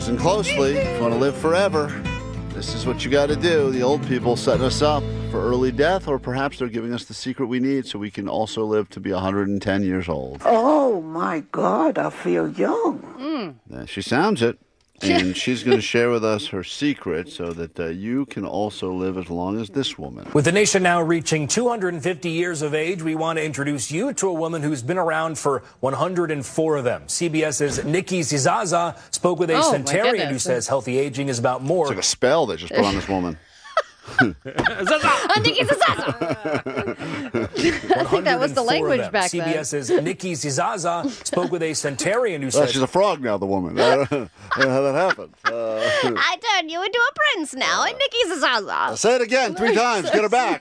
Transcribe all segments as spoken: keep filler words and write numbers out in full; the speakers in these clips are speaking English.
Listen closely. If you want to live forever, this is what you got to do. The old people setting us up for early death, or perhaps they're giving us the secret we need so we can also live to be one hundred ten years old. Oh, my God, I feel young. Mm. Yeah, she sounds it. And she's going to share with us her secret so that uh, you can also live as long as this woman. With the nation now reaching two hundred fifty years of age, we want to introduce you to a woman who's been around for one hundred four of them. CBS's Nikki Zizaza spoke with a Oh, centenarian who says healthy aging is about more. It's like a spell they just put on this woman. I think it's a I think that was the language back then. CBS's Nikki Zizaza spoke with a centenarian who Well, said she's a frog now, the woman. I don't know how that happened. Uh, I turned you into a prince now, and Nikki's a Zaza. say it again three times. Get her back.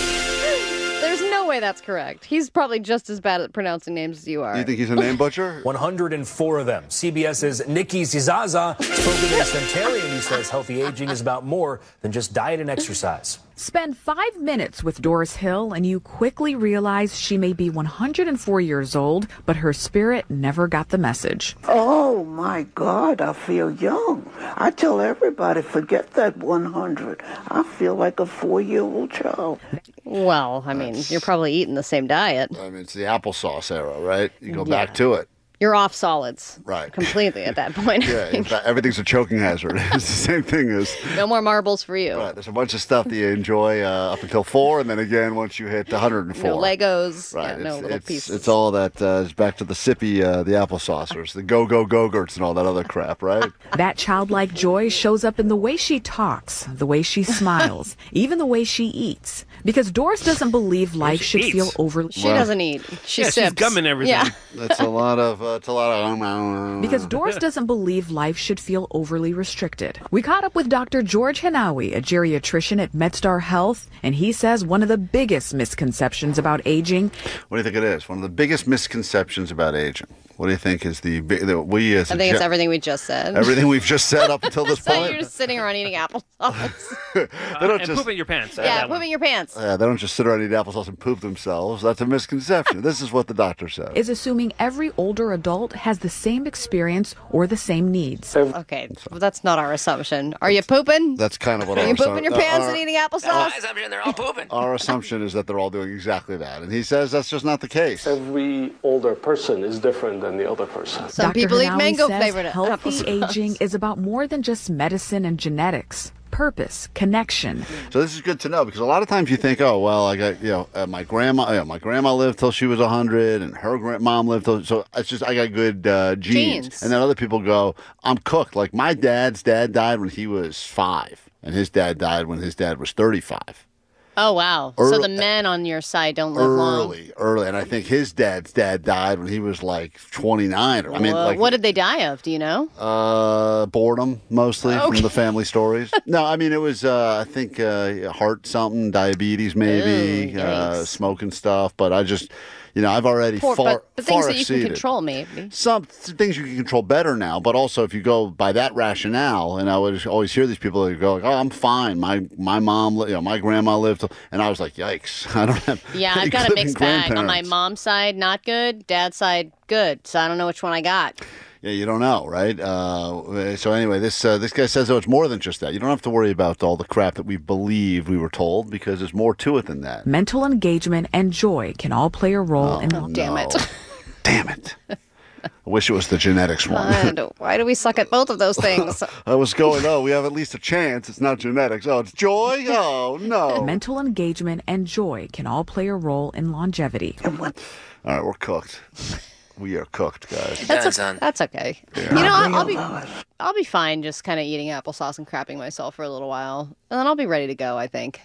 There's no way that's correct. He's probably just as bad at pronouncing names as you are. You think he's a name butcher? one hundred four of them. CBS's Nikki Zizaza spoke with a centenarian who says healthy aging is about more than just diet and exercise. Spend five minutes with Doris Hill and you quickly realize she may be one hundred four years old, but her spirit never got the message. Oh, my God, I feel young. I tell everybody, forget that one hundred. I feel like a four-year-old child. Well, I mean, you're probably eating the same diet. I mean, it's the applesauce era, right? You go Yeah. back to it. You're off solids. Right. Completely at that point. Yeah, in fact, everything's a choking hazard. It's the same thing as... No more marbles for you. Right, there's a bunch of stuff that you enjoy uh, up until four, and then again once you hit one hundred four. No Legos. Right, Yeah, no it's, little it's, pieces. it's all that, uh, it's back to the sippy, uh, the applesaucers, the go-go-go-gurts and all that other crap, right? That childlike joy shows up in the way she talks, the way she smiles, even the way she eats. Because Doris doesn't believe life she should eats. feel overly... She Well- doesn't eat. She Yeah, sips. she's gumming everything. Yeah. That's a lot of, uh, it's a lot of... Because Doris doesn't believe life should feel overly restricted. We caught up with Doctor George Hanawi, a geriatrician at MedStar Health, and he says one of the biggest misconceptions about aging... What do you think it is? One of the biggest misconceptions about aging. What do you think is the... big- the we as I a think it's ge- everything we just said. everything we've just said up until this So point? you're just sitting around eating applesauce. They don't and just... poop in your pants. Uh, yeah, that one. pooping your pants. Yeah, they don't just sit around and eat applesauce and poop themselves. That's a misconception. This is what the doctor says. is assuming every older adult has the same experience or the same needs. Okay, well, that's not our assumption. Are you pooping? That's kind of what Are our you pooping assu- your uh, pants our- and eating applesauce? assumption they're all pooping. Our assumption is that they're all doing exactly that. And he says that's just not the case. Every older person is different than the other person. Some Doctor people eat Hanawi mango says flavored healthy applesauce. aging is about more than just medicine and genetics. Purpose, connection. So this is good to know because a lot of times you think, oh, well, I got, you know, uh, my grandma, you know, my grandma lived till she was one hundred and her grandmom lived till, so it's just, I got good uh, genes. Genes. And then other people go, I'm cooked. Like my dad's dad died when he was five and his dad died when his dad was thirty-five. Oh, wow. so Early- the men on your side don't live long. Early, early. And I think his dad's dad died when he was like twenty-nine. Or, I mean, Whoa, like, what did they die of? Do you know? Uh, boredom mostly Okay. from the family stories. No, I mean it was uh, I think uh, heart something, diabetes maybe, Ooh, uh, yikes. smoking stuff. But I just, you know, I've already Poor, far but the things far that you exceeded. can control, maybe. Some things you can control better now, but also if you go by that rationale, and I would always hear these people that go, like, "Oh, I'm fine. My my mom, li- you know, my grandma lived," till-" and I was like, "Yikes! I don't have." Yeah, any I've got a living mixed bag. On my grandparents." mom's side, not good. Dad's side, good. So I don't know which one I got. Yeah, you don't know, right? Uh, so anyway, this uh, this guy says, oh, it's more than just that. You don't have to worry about all the crap that we believe we were told because there's more to it than that. Mental engagement and joy can all play a role in Oh, damn it. Damn it. I wish it was the genetics one. And why do we suck at both of those things? I was going, oh, we have at least a chance. It's not genetics. Oh, it's joy? Oh, no. mental engagement and joy can all play a role in longevity. All right, we're cooked. We are cooked, guys. That's, o- that's okay. You know, I'll, I'll be I'll be fine just kind of eating applesauce and crapping myself for a little while. And then I'll be ready to go, I think.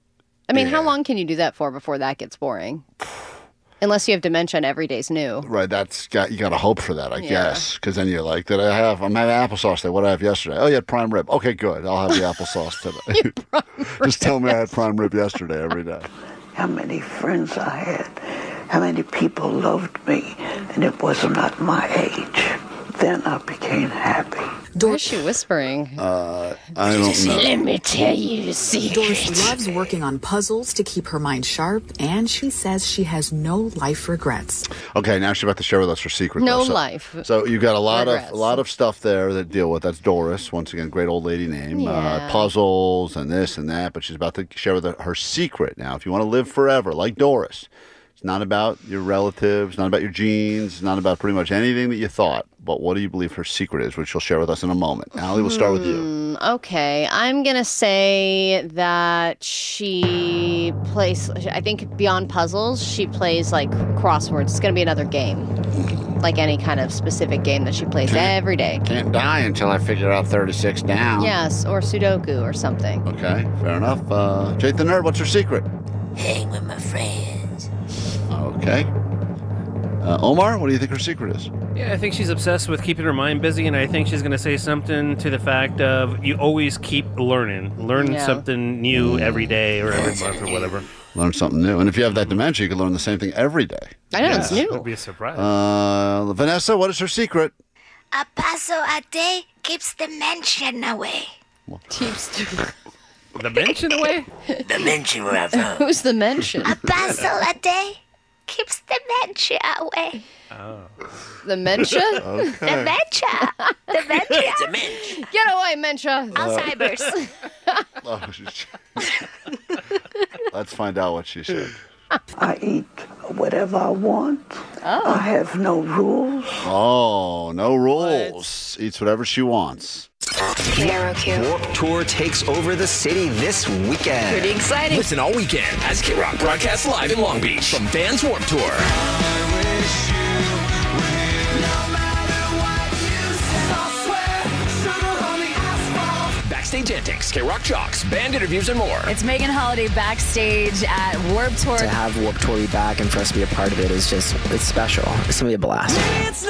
I mean, how Yeah. long can you do that for before that gets boring? Unless you have dementia and every day's new. Right, that's got you got to hope for that, I Yeah. guess, because then you're like, did I have? I'm having applesauce today. What did I have yesterday? Oh, you had prime rib. Okay, good. I'll have the applesauce today. Just tell me I had prime rib yesterday every day. How many friends I had, how many people loved me, and it was not my age. Then I became happy. Why is she whispering? Uh, I don't know. Let me tell you a secret. Doris loves working on puzzles to keep her mind sharp, and she says she has no life regrets. Okay, now she's about to share with us her secret. No though. So, life. So you've got a lot Regrets. of a lot of stuff there that deal with. That's Doris, once again, great old lady name. Yeah. Uh, puzzles and this and that, but she's about to share with her, her secret now. If you want to live forever, like Doris, it's not about your relatives, not about your genes, it's not about pretty much anything that you thought. But what do you believe her secret is, which she'll share with us in a moment? Allie, we'll start with you. Okay, I'm gonna say that she plays. I think beyond puzzles, she plays like crosswords. It's gonna be another game, like any kind of specific game that she plays every day. Can't die until I figure out thirty-six down. Yes, or Sudoku or something. Okay, fair enough. Uh, Jake the Nerd, what's her secret? Hang with my friends. Okay. Uh, Omar, what do you think her secret is? Yeah, I think she's obsessed with keeping her mind busy, and I think she's going to say something to the fact of you always keep learning. Learn Yeah. something new every day or every month or whatever. Learn something new. And if you have that dementia, you can learn the same thing every day. I know, it's That'd new. be a surprise. Uh, Vanessa, what is her secret? A paso a day keeps dementia away. Keeps the mention away? Dementia away. Who's the mention? A paso a day keeps dementia away. The Mentia? Dementia. Dementia. Dementia. Get away, Mentia. Alzheimer's. Oh, she- Let's find out what she said. I eat whatever I want. I have no rules. Oh, no rules. Eats whatever she wants. Warped Tour takes over the city this weekend. Pretty exciting. Listen all weekend as K-Rock broadcasts live in Long Beach from Vans Warped Tour. Backstage antics, K-Rock jocks, band interviews, and more. It's Megan Holiday backstage at Warped Tour. To have Warped Tour be back and for us to be a part of it is just, it's special. It's going to be a blast.